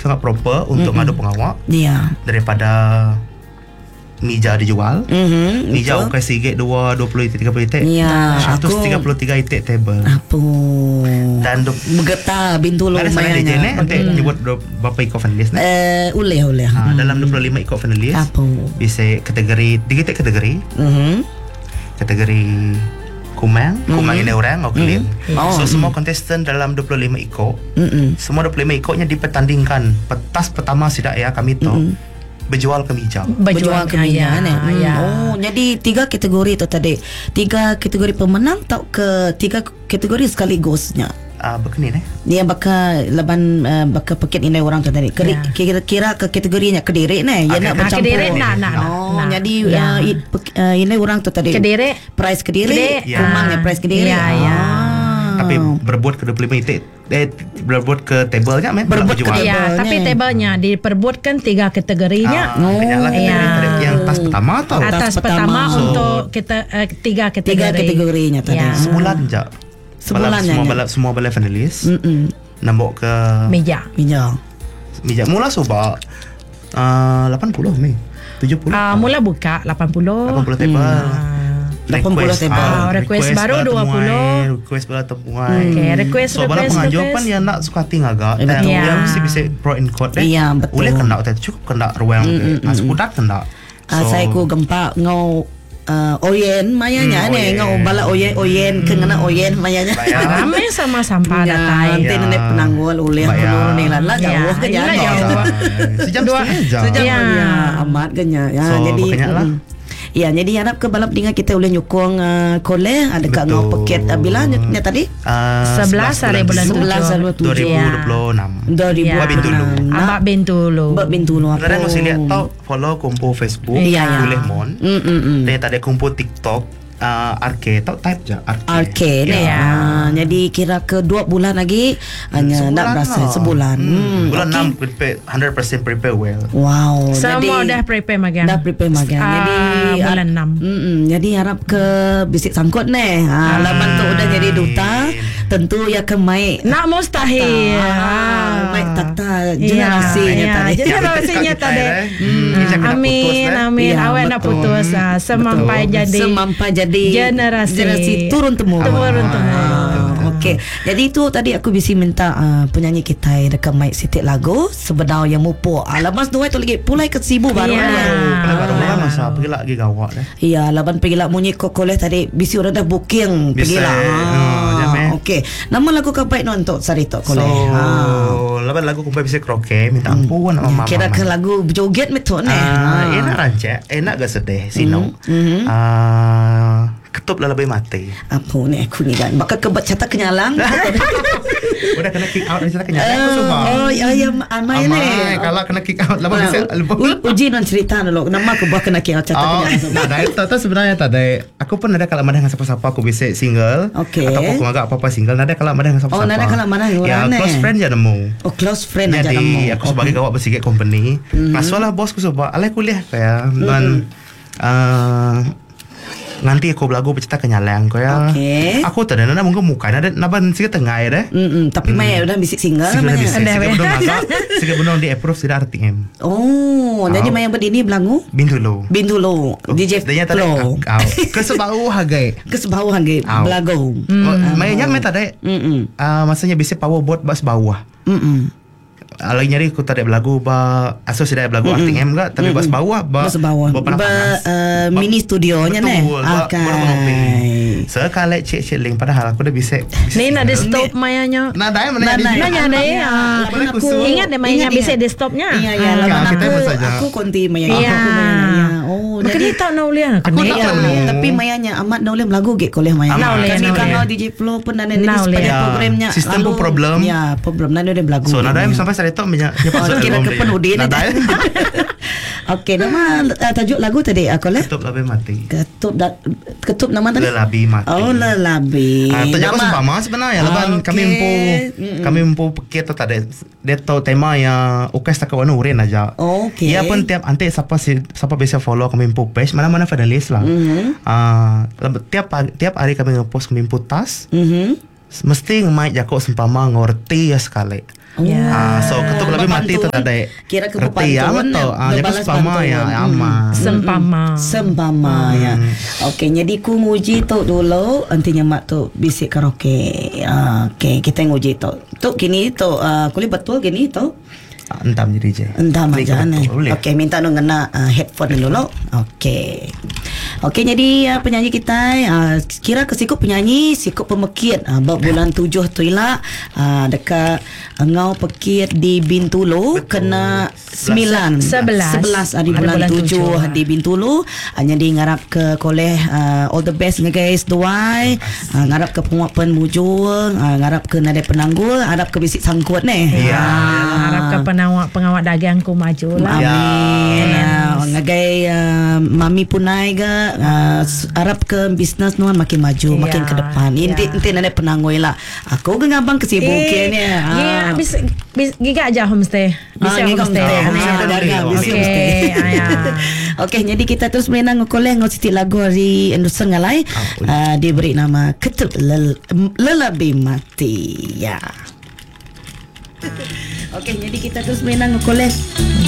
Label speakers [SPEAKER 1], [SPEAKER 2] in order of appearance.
[SPEAKER 1] sangat proper untuk ngadu pengawak
[SPEAKER 2] Ya.
[SPEAKER 1] daripada meja dijual. Meja
[SPEAKER 2] betul.
[SPEAKER 1] ukai sigit 20 itik 30 itik.
[SPEAKER 2] Ya,
[SPEAKER 1] 133 itik table.
[SPEAKER 2] Apa?
[SPEAKER 1] Dan
[SPEAKER 2] Bergetar bintu lo
[SPEAKER 1] ada sana DJ ni nanti nyebut berapa ikut finalist ni.
[SPEAKER 2] Boleh.
[SPEAKER 1] Dalam 25 ikut finalist.
[SPEAKER 2] Apa?
[SPEAKER 1] Bisa kategori 3 itik kategori. Kategori Kumang ini orang Auckland. So semua kontestan dalam 25 ikut. Semua 25 ikutnya dipertandingkan. Petas pertama sidak ya kami tahu berjual ke meja.
[SPEAKER 2] Berjual ke meja Oh, jadi 3 kategori tu tadi. 3 kategori pemenang atau ke 3 kategori sekaligusnya?
[SPEAKER 1] Berkenin
[SPEAKER 2] Dia bakal laban bakal paket ini orang tu tadi. Kira ke kategorinya Kediri ni. Ya nak bercampur.
[SPEAKER 3] Kediri nak.
[SPEAKER 2] Jadi ini orang tu tadi.
[SPEAKER 3] Kediri.
[SPEAKER 2] Prize Kediri. Kumangnya prize Kediri.
[SPEAKER 1] Tapi berbuat ke 25 itik berbuat ke tablenya
[SPEAKER 2] berbuat ke table.
[SPEAKER 3] Tapi tablenya diperbuatkan 3 kategorinya.
[SPEAKER 1] Yang atas pertama atau
[SPEAKER 3] atas pertama untuk kita 3 kategori.
[SPEAKER 2] 3 kategorinya tadi.
[SPEAKER 1] Sebulan je. Semua balai finalis nambok ke
[SPEAKER 3] meja.
[SPEAKER 1] Mula subak 80 Mei 70.
[SPEAKER 3] Mula buka 80
[SPEAKER 1] table.
[SPEAKER 2] 80 table.
[SPEAKER 3] Request baru 20.
[SPEAKER 1] Request bala temuan.
[SPEAKER 3] Request.
[SPEAKER 1] So bala pengajuan pun yang nak suka hati agak. Yang mesti bisa pro and con.
[SPEAKER 2] Ya, betul.
[SPEAKER 1] Boleh kena cukup kena ruang. Sekudat kena.
[SPEAKER 2] Saya ku gempa ngau oyen mayanya ni ngau bala oyen kena oyen mayanya.
[SPEAKER 3] Ramai sama sampah datai.
[SPEAKER 2] Nanti nenek penanggul oleh peluru ni lah jauh ke jauh.
[SPEAKER 1] Sejam setengah.
[SPEAKER 2] Amat kenya. Jadi ya, jadi harap ke balap dengan kita boleh nyokong koleh ada kat ngau paket bila nya tadi
[SPEAKER 3] 11 hari bulan
[SPEAKER 1] 2026
[SPEAKER 3] Abak Bintulu
[SPEAKER 1] Kadang mesti lihat tau follow kumpul Facebook boleh mon dan tak ada kumpul TikTok Arcade tau type je
[SPEAKER 2] Arcade ni jadi kira ke 2 bulan lagi hanya nak berasa sebulan
[SPEAKER 1] bulan 6 prepare 100% prepare well.
[SPEAKER 2] Wow,
[SPEAKER 3] semua
[SPEAKER 2] jadi,
[SPEAKER 3] dah prepare magan
[SPEAKER 2] jadi
[SPEAKER 3] bulan 6
[SPEAKER 2] jadi harap ke bisik sangkut ni laman tu udah jadi duta tentu ya ke Mike
[SPEAKER 3] nak mustahil
[SPEAKER 2] Mike takta generasinya tadi
[SPEAKER 3] amin awak nak putus semampai jadi
[SPEAKER 2] generasi turun temurun. Okey. Jadi itu tadi aku bisi minta penyanyi kita dekat mic sitik lagu sebenar yang mupuk. Lepas tu tu lagi pulai ke sibu baru
[SPEAKER 1] baru masa pergi lagi gawak dah.
[SPEAKER 2] Ya, laban pergi lah munyi kokoleh tadi bisi orang dah booking pergi lah. Okey. Nama lagu kau baik untuk Sarito koleh.
[SPEAKER 1] Laban lagu kumpai bisa kroke minta ampun sama mama.
[SPEAKER 2] Kira ke lagu joget metu ni.
[SPEAKER 1] Enak rancak, enak gak sedih sino. Ketup lah lebih mati.
[SPEAKER 2] Apa ni aku ni kan bakal kebat catat kenyalang.
[SPEAKER 1] Udah kena kick out dari sana kenyalang aku semua.
[SPEAKER 2] Amai ni.
[SPEAKER 1] Kalau kena kick out lama bisa
[SPEAKER 2] uji non cerita dulu. Nama aku buat kena kick out catat kenyalang.
[SPEAKER 1] Tak sebenarnya tak ada. Aku pun ada kalau mana dengan siapa-siapa aku bisa single.
[SPEAKER 2] Okay.
[SPEAKER 1] Atau aku agak apa-apa single. Ada kalau mana dengan siapa-siapa.
[SPEAKER 2] Nada kalau mana
[SPEAKER 1] ya, close friend je nemu.
[SPEAKER 2] Close friend aja nemu.
[SPEAKER 1] Jadi aku sebagai gawak bersikap company. Masalah bosku sebab alai kuliah kayak dan nanti aku belagu bercerita kenyalang kau ya. Aku tak ada mungkin muka ada naban sikit tengah ya deh.
[SPEAKER 2] Tapi Maya udah bisik single namanya.
[SPEAKER 1] Sikit benda di approve sudah RTM.
[SPEAKER 2] Jadi Maya berdini belagu
[SPEAKER 1] Bintulo
[SPEAKER 2] DJ Flow.
[SPEAKER 1] Kesebau harga
[SPEAKER 2] belagu.
[SPEAKER 1] Maya nyam tak ada. Masanya bisa power board bas bawah. Lagi nyari aku tak ada belagu asal sudah ada belagu RTM enggak tapi bas bawah
[SPEAKER 2] mini studionya ni.
[SPEAKER 1] Sekali cek link padahal aku dah bisa
[SPEAKER 3] ni nak di stop mayanya
[SPEAKER 1] nada
[SPEAKER 3] ingat deh mayanya bisa di stopnya
[SPEAKER 2] aku konti maya
[SPEAKER 3] jadi tak nak ulian
[SPEAKER 2] tapi mayanya amat nak ulian belagu ke koleh maya kami kalau DJ Flow pun ada programnya
[SPEAKER 1] sistem pun problem
[SPEAKER 2] nada dia belagu
[SPEAKER 1] so nada sampai saya tahu
[SPEAKER 2] kira kepenuh dia okey nama tajuk lagu tadi aku lah
[SPEAKER 1] ketup lebih mati
[SPEAKER 2] ketup nama tadi
[SPEAKER 1] lelabi mati
[SPEAKER 2] lelabi
[SPEAKER 1] tajuk aku sempama sebenarnya leban kami empu paket tu tadi dia tahu tema yang ukas tak kawan urin aja ia pun tiap nanti siapa bisa follow kami empu page mana-mana finalist lah tiap hari kami ngepost kami empu tas mesti nge-mic jakok sempama ngerti ya sekali So ketuk lebih mati tu tadi.
[SPEAKER 2] Kira ke
[SPEAKER 1] Reti ya betul. Jadi sempama ya ama.
[SPEAKER 3] Sempama
[SPEAKER 2] ya. Okey, jadi ku nguji tu dulu, nantinya mak tu bisik karaoke. Okey, kita nguji tu. Tu kini tu kulit betul kini tu.
[SPEAKER 1] Entam jadi je.
[SPEAKER 2] Entam aja ni. Okey, minta nu ngena headphone dulu. Okey. Okey, jadi penyanyi kita kira kesikup penyanyi, sikup pemekit bulan 7 tu ialah dekat ngau pekit di Bintulu kena 11 hari bulan 7 di Bintulu. Jadi ngarap ke koleh all the best guys doai, ngarap ke penguapan mujur, ngarap ke nadai penanggul, harap ke bisik sangkut ni.
[SPEAKER 3] Harap ke pengawak dagang ku maju lah.
[SPEAKER 2] Amin. Ngagai mami pun naik ke, harap ke bisnes nuan makin maju, makin ke depan. Inti nadai penanggul lah. Aku dengan abang kesibukan ni.
[SPEAKER 3] Gigak aja homestay. Bisa homestay.
[SPEAKER 2] Okey, jadi kita terus menang ngoleh ngositi lagu hari Enduseng ngalai. Diberi nama Ketuk Lelabi Mati. Ya. Okey, jadi kita terus menang ngoleh